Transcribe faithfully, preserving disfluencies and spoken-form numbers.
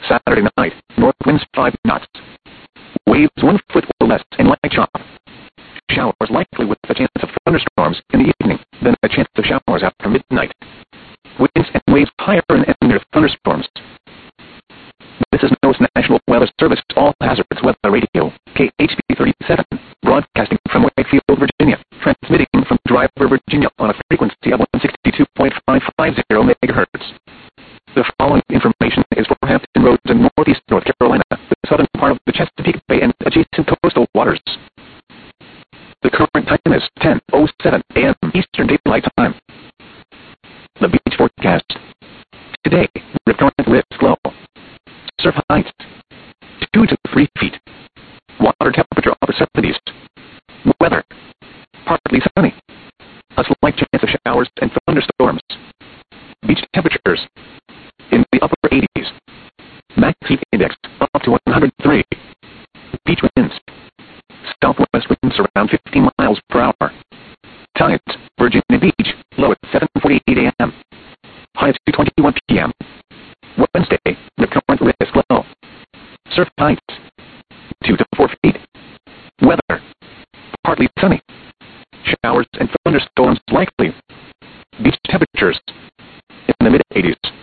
Saturday night, north winds five knots. Waves one foot or less and light chop. Showers likely with a chance of thunderstorms in the evening, then a chance of showers after midnight. Winds and waves higher and near thunderstorms. This is NOAA's National Weather Service All Hazards Weather Radio, K H B thirty-seven, broadcasting from Wakefield, Virginia, transmitting from Driver, Virginia on a frequency of one sixty-two point five five zero megahertz. The following information is for Hampton Roads in northeast North Carolina, the southern part of the Chesapeake Bay and adjacent coastal waters. The current time is ten oh seven a m Eastern Daylight Time. The beach forecast. Today, rip current lifts low. Surf height, two to three feet. Water temperature upper seventies. Weather, partly sunny. A slight chance of showers and thunderstorms. Beach temperatures, in the upper eighties. Max heat index, up to one hundred three. Beach winds, southwest winds around fifteen miles per hour. Tides, Virginia Beach, low at seven forty-eight a m High at two twenty-one p m Wednesday, rip current risk low. Surf height, two to four feet. Weather, partly sunny. Showers and thunderstorms likely. Beach temperatures, in the mid eighties.